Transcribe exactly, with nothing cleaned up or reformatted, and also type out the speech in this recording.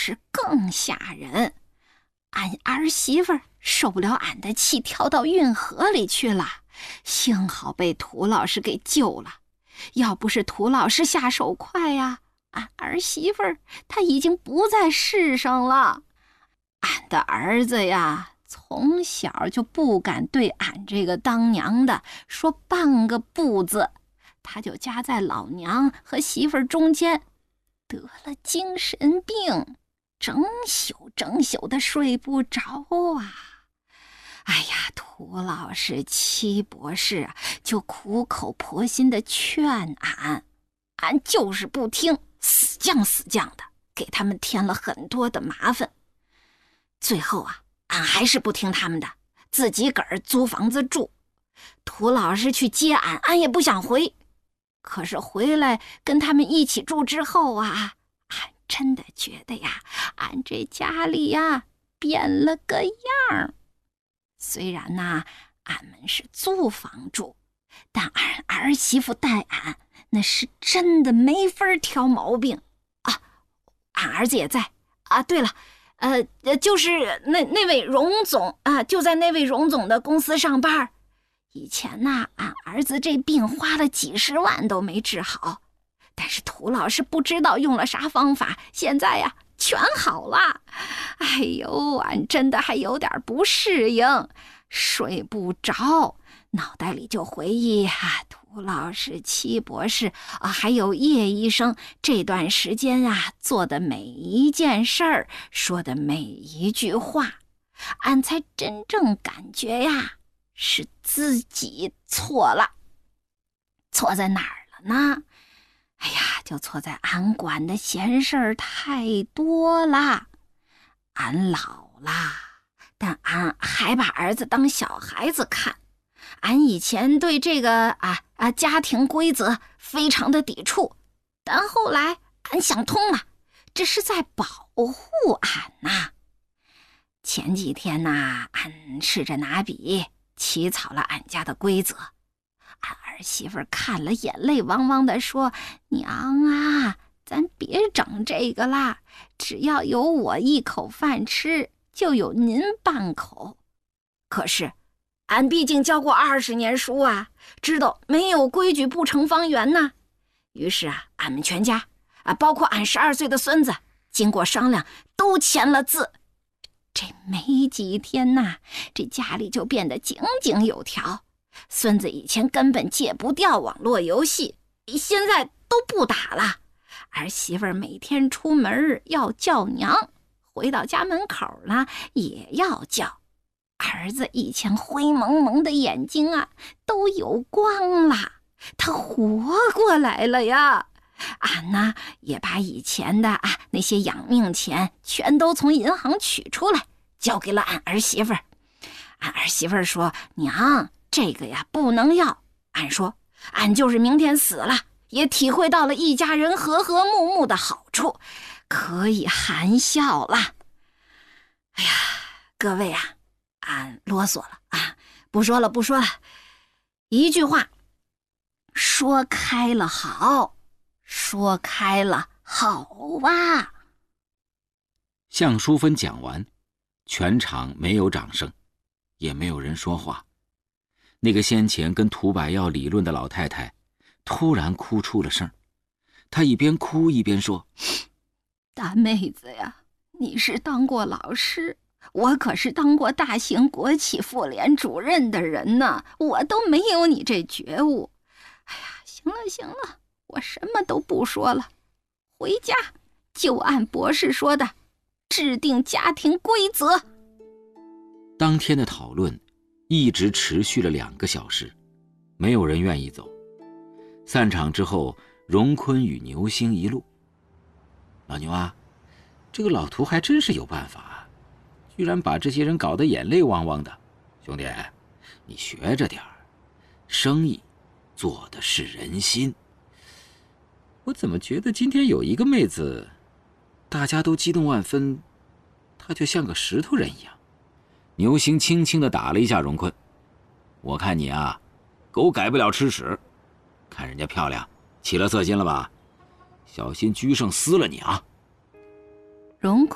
是更吓人。俺儿媳妇受不了俺的气，跳到运河里去了，幸好被涂老师给救了。要不是涂老师下手快呀，俺儿媳妇她已经不在世上了。俺的儿子呀，从小就不敢对俺这个当娘的说半个不字，他就夹在老娘和媳妇中间，得了精神病，整宿整宿的睡不着啊。哎呀，涂老师、戚博士啊，就苦口婆心的劝俺，俺就是不听，死犟死犟的，给他们添了很多的麻烦。最后啊，俺还是不听他们的，自己个儿租房子住。涂老师去接俺，俺也不想回。可是回来跟他们一起住之后啊，俺真的觉得呀，俺这家里呀变了个样。虽然呢，俺们是租房住，但俺儿媳妇带俺，那是真的没法挑毛病啊。俺儿子也在啊。对了，呃，就是那那位荣总啊，就在那位荣总的公司上班。以前呢，俺儿子这病花了几十万都没治好，但是涂老师不知道用了啥方法，现在呀全好了。哎呦，俺真的还有点不适应，睡不着，脑袋里就回忆啊，涂老师、戚博士啊，还有叶医生这段时间啊做的每一件事儿，说的每一句话，俺才真正感觉呀，是自己错了。错在哪儿了呢？哎呀，就错在俺管的闲事儿太多了。俺老了，但俺还把儿子当小孩子看。俺以前对这个啊啊家庭规则非常的抵触，但后来俺想通了，这是在保护俺呐。前几天呐，俺试着拿笔起草了俺家的规则，俺儿媳妇看了眼泪汪汪的说：“娘啊，咱别整这个啦，只要有我一口饭吃，就有您半口。”可是俺毕竟教过二十年书啊，知道没有规矩不成方圆呐。于是啊，俺们全家啊，包括俺十二岁的孙子，经过商量都签了字。这没几天呐，这家里就变得井井有条。孙子以前根本戒不掉网络游戏，现在都不打了。儿媳妇每天出门要叫娘，回到家门口了也要叫。儿子以前灰蒙蒙的眼睛啊，都有光了，他活过来了呀。俺呢，也把以前的啊那些养命钱全都从银行取出来，交给了俺儿媳妇儿。俺儿媳妇儿说：“娘，这个呀不能要。”俺说：“俺就是明天死了，也体会到了一家人和和睦睦的好处，可以含笑了。”哎呀，各位啊，俺啰嗦了啊，不说了不说了。一句话，说开了好，说开了好啊。 向淑芬讲完，全场没有掌声，也没有人说话。那个先前跟涂百耀理论的老太太突然哭出了声，她一边哭一边说：“ 大妹子呀，你是当过老师，我可是当过大型国企妇联主任的人呢，我都没有你这觉悟。哎呀，行了行了，我什么都不说了，回家就按博士说的制定家庭规则。” 当天的讨论一直持续了两个小时，没有人愿意走。散场之后，荣坤与牛星一路：“老牛啊，这个老涂还真是有办法啊，居然把这些人搞得眼泪汪汪的。兄弟，你学着点儿，生意做的是人心。我怎么觉得今天有一个妹子，大家都激动万分，她就像个石头人一样。”牛星轻轻地打了一下荣坤：“我看你啊，狗改不了吃屎。看人家漂亮，起了色心了吧？小心居胜撕了你啊！” 荣坤